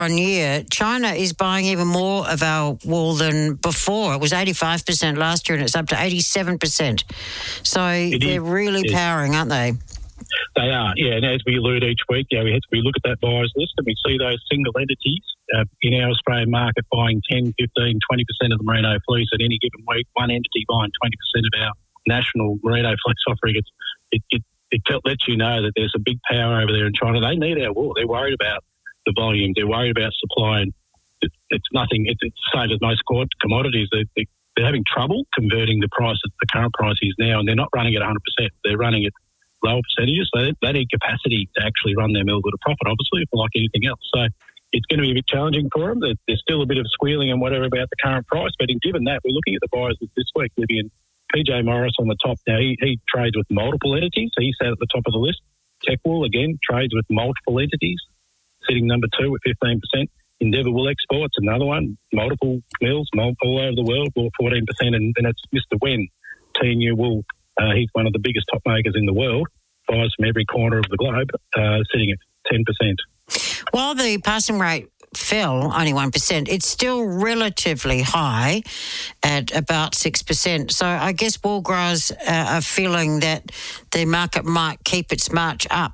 on year, China is buying even more of our wool than before. It was 85% last year and it's up to 87%. So they're really powering, aren't they? They are, yeah. And as we allude each week, we look at that buyers list and we see those single entities in our Australian market buying 10, 15, 20% of the merino fleece at any given week, one entity buying 20% of our national merino fleece offering. It lets you know that there's a big power over there in China. They need our wool. They're worried about the volume. They're worried about supply. And it's nothing. It's the same as most commodities. They're having trouble converting the price at the current price is now, and they're not running at 100%. They're running at lower percentages. So they need capacity to actually run their mill at a profit, obviously, like anything else. So it's going to be a bit challenging for them. There's still a bit of squealing and whatever about the current price. But given that, we're looking at the buyers this week, Libby, and PJ Morris on the top. Now, he trades with multiple entities. So he sat at the top of the list. Techwool, again, trades with multiple entities, sitting number 2 at 15%. Endeavour Wool Exports, another one, multiple mills, all over the world, bought 14%. And it's Mr. Wen, TNU Wool. He's one of the biggest top makers in the world, buys from every corner of the globe, sitting at 10%. While the passing rate fell only 1%, it's still relatively high at about 6%. So I guess wool growers are feeling that the market might keep its march up.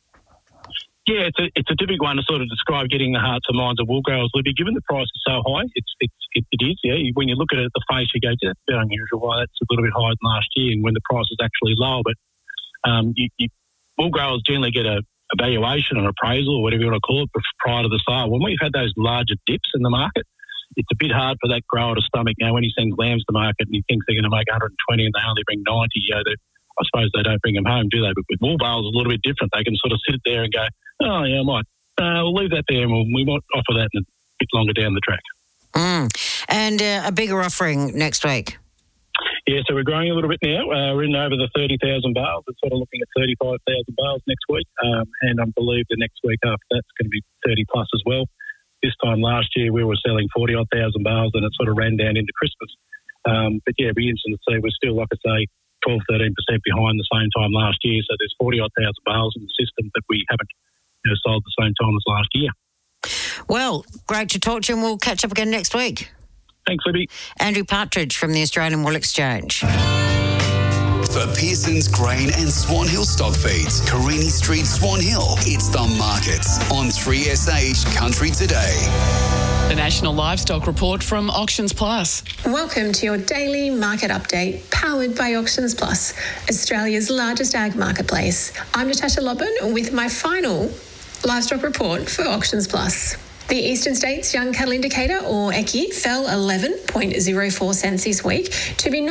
Yeah, it's a difficult one to sort of describe getting the hearts and minds of wool growers, Libby. Given the price is so high, it is, yeah. When you look at it at the face, you go, yeah, that's a bit unusual. Why that's a little bit higher than last year, and when the price is actually lower. But wool growers generally get a valuation or appraisal or whatever you want to call it prior to the sale. When we've had those larger dips in the market, it's a bit hard for that grower to stomach. Now, when he sends lambs to market and he thinks they're going to make 120 and they only bring 90, I suppose they don't bring them home, do they? But with wool bales, it's a little bit different. They can sort of sit there and go, oh, yeah, I might. We'll leave that there and we might offer that a bit longer down the track. And a bigger offering next week. Yeah, so we're growing a little bit now. We're in over the 30,000 bales. We're sort of looking at 35,000 bales next week. And I believe the next week after that's going to be 30 plus as well. This time last year we were selling 40,000 bales and it sort of ran down into Christmas. But yeah, it'd be interesting to see. We're still, like I say, 12, 13% behind the same time last year. So there's 40,000 bales in the system that we haven't sold the same time as last year. Well, great to talk to you, and we'll catch up again next week. Thanks, Libby. Andrew Partridge from the Australian Wool Exchange. For Pearson's Grain and Swan Hill stock feeds, Carini Street, Swan Hill, it's The Markets on 3SH Country Today. The National Livestock Report from Auctions Plus. Welcome to your daily market update, powered by Auctions Plus, Australia's largest ag marketplace. I'm Natasha Lobban with my final livestock report for Auctions Plus. The Eastern States Young Cattle Indicator, or EYCI, fell 11.04 cents this week to be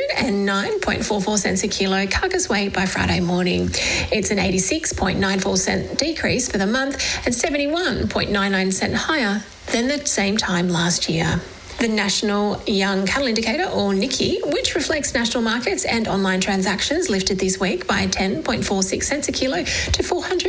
909.44 cents a kilo carcass weight by Friday morning. It's an 86.94 cent decrease for the month and 71.99 cent higher than the same time last year. The National Young Cattle Indicator, or NYCI, which reflects national markets and online transactions, lifted this week by 10.46 cents a kilo to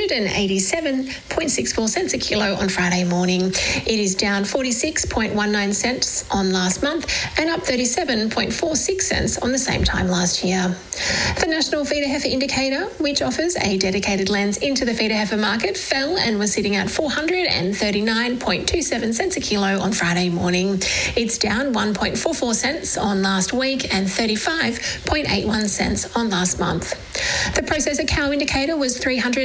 487.64 cents a kilo on Friday morning. It is down 46.19 cents on last month and up 37.46 cents on the same time last year. The National Feeder Heifer Indicator, which offers a dedicated lens into the feeder heifer market, fell and was sitting at 439.27 cents a kilo on Friday morning. It's down 1.44 cents on last week and 35.81 cents on last month. The Processor Cow Indicator was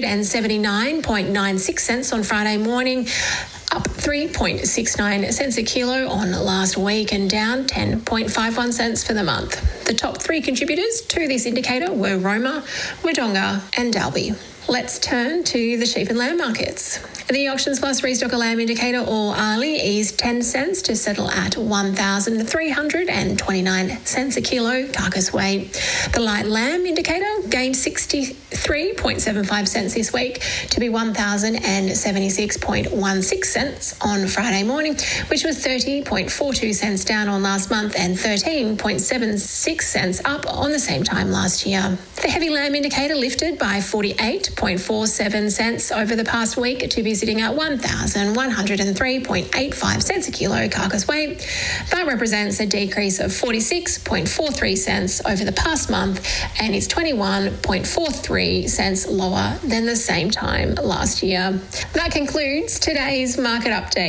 379.96 cents on Friday morning, up 3.69 cents a kilo on last week and down 10.51 cents for the month. The top 3 contributors to this indicator were Roma, Wodonga and Dalby. Let's turn to the sheep and lamb markets. The Auctions Plus Restocker Lamb Indicator, or ARLI, eased 10 cents to settle at 1,329 cents a kilo carcass weight. The Light Lamb Indicator gained 63.75 cents this week to be 1,076.16 cents on Friday morning, which was 30.42 cents down on last month and 13.76 cents up on the same time last year. The Heavy Lamb Indicator lifted by 48.47 cents over the past week to be sitting at 1,103.85 cents a kilo carcass weight. That represents a decrease of 46.43 cents over the past month and is 21 1.43 cents lower than the same time last year. That concludes today's market update.